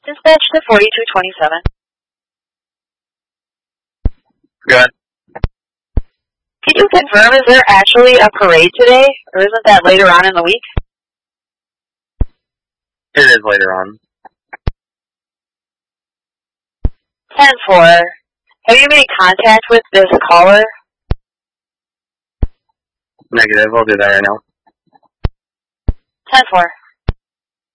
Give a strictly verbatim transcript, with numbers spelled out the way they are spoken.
Dispatch to forty-two twenty-seven. Good. Can you confirm, is there actually a parade today, or isn't that later on in the week? It is later on. ten four. Have you made contact with this caller? Negative, I'll do that right now. ten four.